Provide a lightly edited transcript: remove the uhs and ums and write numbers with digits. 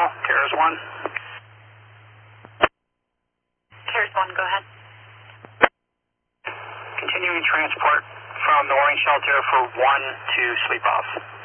call, CARES 1. CARES 1, go ahead. Continuing transport from the Orange Shelter for 1 to sleep off.